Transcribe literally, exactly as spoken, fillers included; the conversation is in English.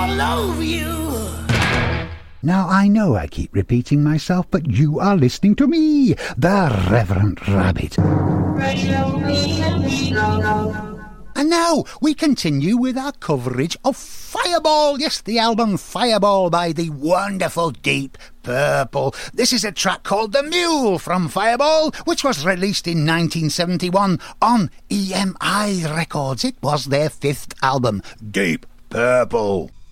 all over you. Now, I know I keep repeating myself, but you are listening to me, the Reverend Rabbit. And now we continue with our coverage of Fireball. Yes, the album Fireball by the wonderful Deep Purple. This is a track called The Mule from Fireball, which was released in nineteen seventy-one on E M I Records. It was their fifth album, Deep Purple.